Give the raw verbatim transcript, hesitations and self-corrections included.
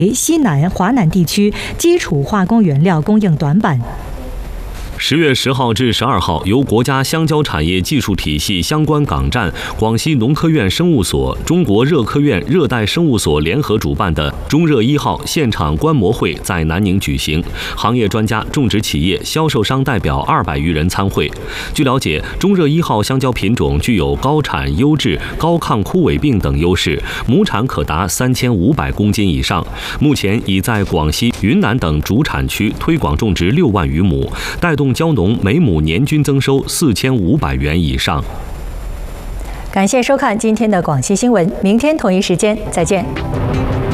西南、华南地区基础化工原料供应短板。 十月十号至十二号，由国家香蕉产业技术体系相关港站、广西农科院生物所、中国热科院热带生物所联合主办的中热一号现场观摩会在南宁举行，行业专家、种植企业、销售商代表二百余人参会。据了解，中热一号香蕉品种具有高产、优质、高抗枯萎病等优势，亩产可达三千五百公斤以上。目前已在广西、云南等主产区推广种植六万余亩，带动蕉农每亩年均增收四千五百元以上。 感谢收看今天的广西新闻，明天同一时间再见。